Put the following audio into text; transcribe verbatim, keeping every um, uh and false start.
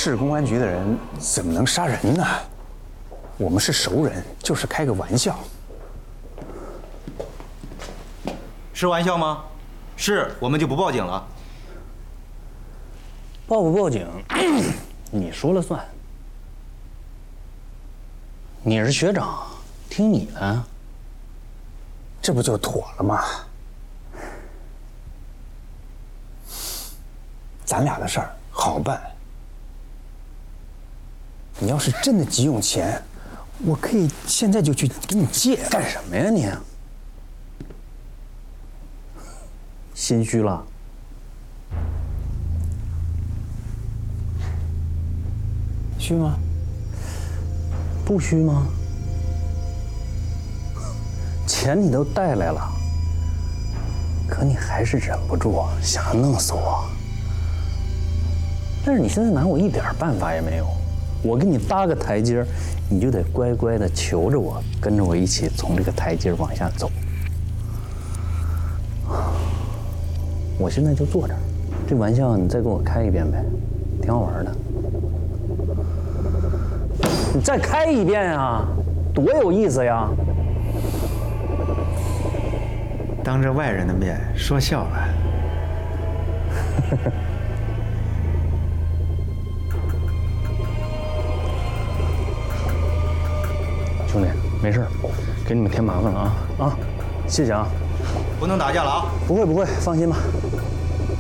市公安局的人怎么能杀人呢？我们是熟人，就是开个玩笑。 是玩笑吗？是，我们就不报警了。 报不报警，你说了算。你是学长，听你的。 这不就妥了吗？咱俩的事儿好办。你要是真的急用钱，我可以现在就去给你借。 干什么呀你？心虚了？ 虚吗？ 不虚吗？钱你都带来了，可你还是忍不住想要弄死我。但是你现在拿我一点办法也没有，我给你搭个台阶，你就得乖乖的求着我，跟着我一起从这个台阶往下走。我现在就坐这儿，这玩笑你再给我开一遍呗，挺好玩的。你再开一遍啊，多有意思呀！ 当着外人的面说笑了。 兄弟，没事，给你们添麻烦了啊啊！谢谢啊！ 不能打架了啊！ 不会不会，放心吧。